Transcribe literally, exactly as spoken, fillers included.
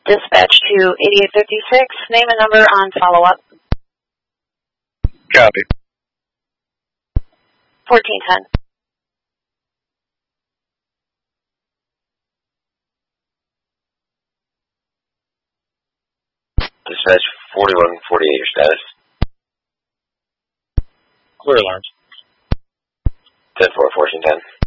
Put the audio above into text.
Dispatch to eighty-eight fifty-six, name and number on follow-up. Copy. fourteen ten. Dispatch forty-one forty-eight, your status? Clear alarms. ten four, fourteen ten.